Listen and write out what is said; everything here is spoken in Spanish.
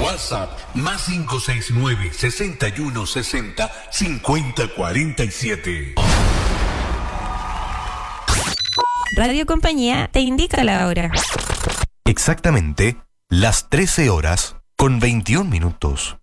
WhatsApp más 569-6160-5047. Radio Compañía te indica la hora. Exactamente las 13 horas con 21 minutos.